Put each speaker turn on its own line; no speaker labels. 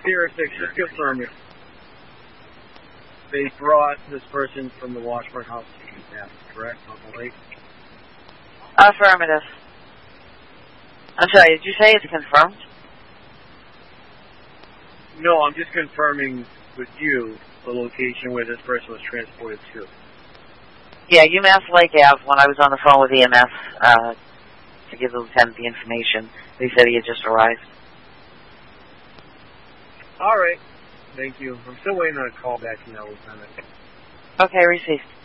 Sierra 6, just confirm it. They brought this person from the Washburn house to death, correct, on the lake?
Affirmative. I'm sorry, did you say it's confirmed?
No, I'm just confirming with you the location where this person was transported to.
Yeah, UMass Lake Ave, when I was on the phone with EMS to give the lieutenant the information, they said he had just arrived.
All right. Thank you. I'm still waiting on a call back from that lieutenant.
Okay, received.